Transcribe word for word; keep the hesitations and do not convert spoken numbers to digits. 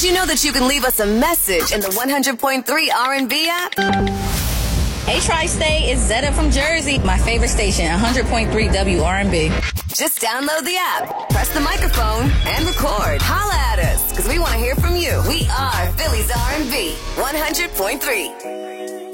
Did you know that you can leave us a message in the one hundred point three R and B app? Hey, Tri-State, it's Zetta from Jersey. My favorite station, one hundred point three W R and B. Just download the app, press the microphone, and record. Holla at us, because we want to hear from you. We are Philly's R and B, one hundred point three.